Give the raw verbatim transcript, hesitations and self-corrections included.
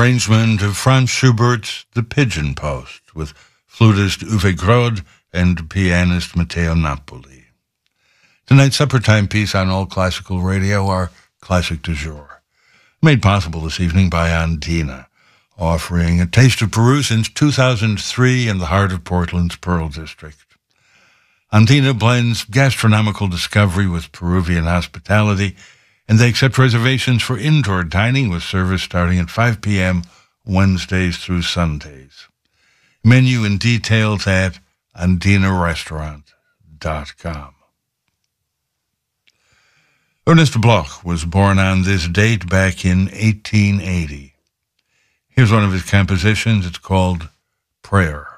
arrangement of Franz Schubert's The Pigeon Post with flutist Uwe Grod and pianist Matteo Napoli. Tonight's supper-time piece on All Classical Radio, our classic du jour, made possible this evening by Andina, offering a taste of Peru since two thousand three in the heart of Portland's Pearl District. Andina blends gastronomical discovery with Peruvian hospitality, and they accept reservations for indoor dining with service starting at five p.m. Wednesdays through Sundays. Menu and details at andina restaurant dot com. Ernest Bloch was born on this date back in eighteen eighty. Here's one of his compositions. It's called Prayer.